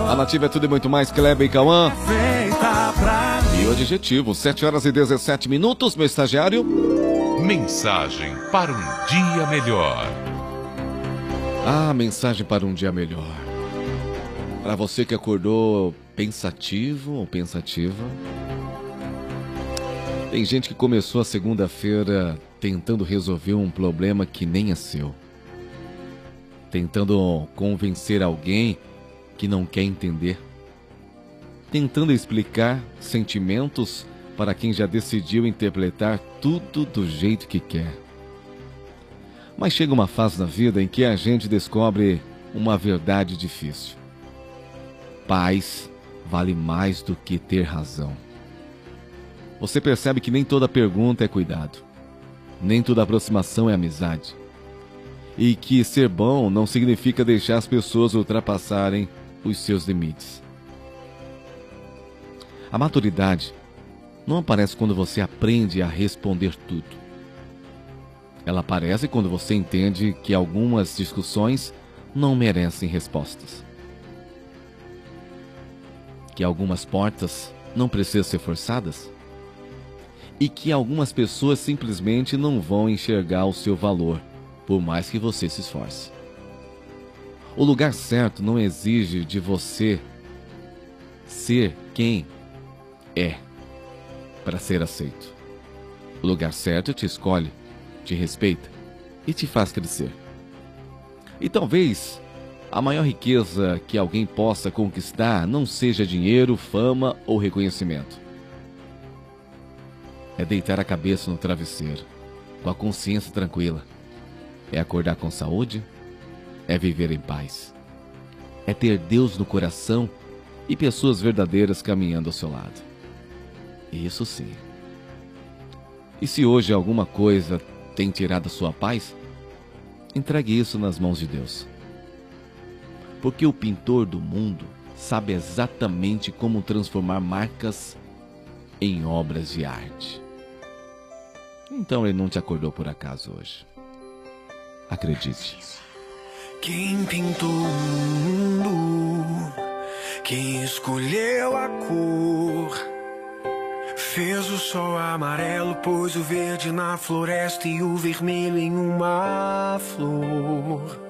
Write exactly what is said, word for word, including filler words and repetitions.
A Nativa é tudo e muito mais, Kleber e Cauã. E o adjetivo, sete horas e dezessete minutos, meu estagiário. Mensagem para um dia melhor. Ah, mensagem para um dia melhor. Para você que acordou pensativo ou pensativa. Tem gente que começou a segunda-feira tentando resolver um problema que nem é seu. Tentando convencer alguém que não quer entender. Tentando explicar sentimentos para quem já decidiu interpretar tudo do jeito que quer. Mas chega uma fase na vida em que a gente descobre uma verdade difícil. Paz vale mais do que ter razão. Você percebe que nem toda pergunta é cuidado. Nem toda aproximação é amizade. E que ser bom não significa deixar as pessoas ultrapassarem os seus limites. A maturidade não aparece quando você aprende a responder tudo. Ela aparece quando você entende que algumas discussões não merecem respostas. Que algumas portas não precisam ser forçadas. E que algumas pessoas simplesmente não vão enxergar o seu valor, por mais que você se esforce. O lugar certo não exige de você ser quem é para ser aceito. O lugar certo te escolhe, te respeita e te faz crescer. E talvez a maior riqueza que alguém possa conquistar não seja dinheiro, fama ou reconhecimento. É deitar a cabeça no travesseiro, com a consciência tranquila. É acordar com saúde, é viver em paz. É ter Deus no coração e pessoas verdadeiras caminhando ao seu lado. Isso sim. E se hoje alguma coisa tem tirado a sua paz, entregue isso nas mãos de Deus. Porque o pintor do mundo sabe exatamente como transformar marcas em obras de arte. Então ele não te acordou por acaso hoje. Acredite. Quem pintou o mundo, quem escolheu a cor, fez o sol amarelo, pôs o verde na floresta e o vermelho em uma flor.